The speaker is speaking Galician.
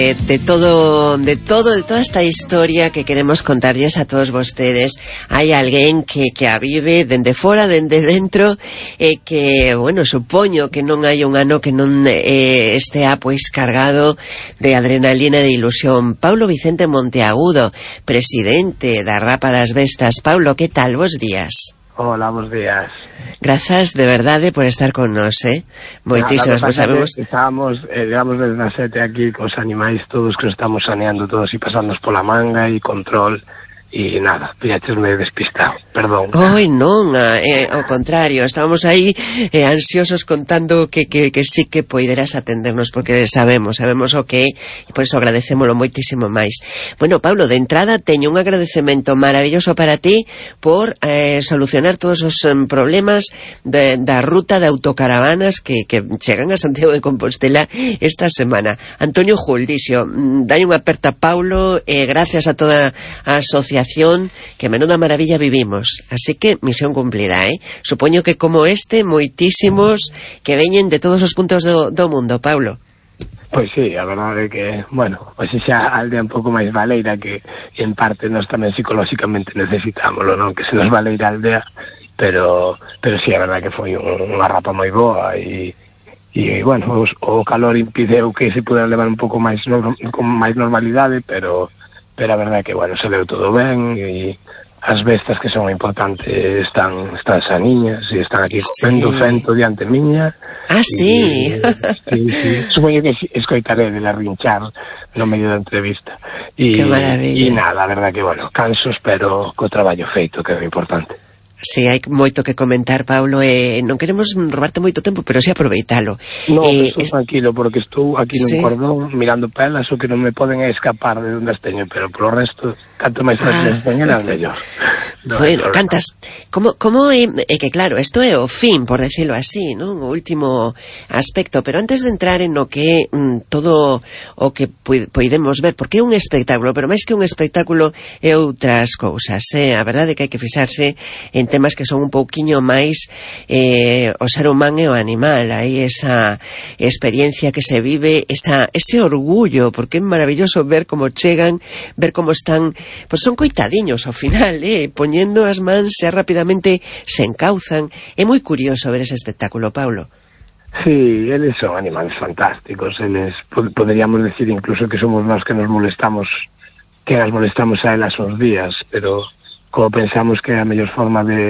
De toda esta historia que queremos contarles a todos vostedes. Hai alguén que a vive dende fora, dende dentro, que, bueno, supoño que non hai un ano que non estea pois cargado de adrenalina e de ilusión. Paulo Vicente Monteagudo, presidente da Rapa das Bestas. Paulo, que tal? Bos días. Hola, bos días. Grazas de verdade por estar con nos, moitísimas, pois sabemos... Estábamos, digamos, desde as 7 aquí cos animais todos que nos estamos saneando todos e pasándonos pola manga e control e nada, pillaches-me despistado, perdón. Oi, non, ao contrario, estábamos aí ansiosos contando que sí que poiderás atendernos porque sabemos o que é e por iso agradecémolo moitísimo máis. Bueno, Paulo, de entrada teño un agradecemento maravilloso para ti por solucionar todos os problemas da ruta de autocaravanas que chegan a Santiago de Compostela esta semana. Antonio Jul, dixo, dai unha aperta a Paulo, gracias a toda a asociación, que menuda maravilla vivimos, así que misión cumplida, supoño que como este moitísimos que veñen de todos os puntos do mundo, Paulo. Pois sí, a verdade é que, bueno, pois xa a aldea un pouco máis valeira que en parte nós tamén psicolóxicamente necesitámoslo, non? Que se nos valeira a aldea, pero sí, a verdade que foi unha rapa moi boa e bueno, o calor impideu que se pudera levar un pouco máis con máis normalidade, pero a verdade é que, bueno, se deu todo ben e as bestas que son importantes están saniñas e están aquí comendo fento diante miña. Ah, sí? Sí. Supoño que escoitaré de la rinchar no medio da entrevista. Que maravilla. E nada, a verdade é que, bueno, cansos, pero co traballo feito, que é o importante. Sí, hai moito que comentar, Paulo, non queremos robarte moito tempo, pero si aproveitalo. Non, estou tranquilo, porque estou aquí nun cordón mirando pelas, o que non me poden escapar de onde as teño, pero polo resto, canto máis fácil teñen, é mellor. Bueno, cantas, como é que claro, isto é o fin, por decirlo así, non? O último aspecto, pero antes de entrar en o que todo o que podemos ver, porque é un espectáculo, pero máis que un espectáculo é outras cousas, a verdade é que hai que fixarse en temas que son un pouquiño máis o ser humano e o animal. Aí esa experiencia que se vive, ese orgullo, porque é maravilloso ver como chegan, ver como están, pois son coitadiños ao final, poñendo as mans xa rapidamente se encauzan. É moi curioso ver ese espectáculo, Paulo. Sí, eles son animales fantásticos, eles poderíamos decir incluso que somos nós que nos molestamos, que as molestamos a elas uns días, pero como pensamos que é a mellor forma de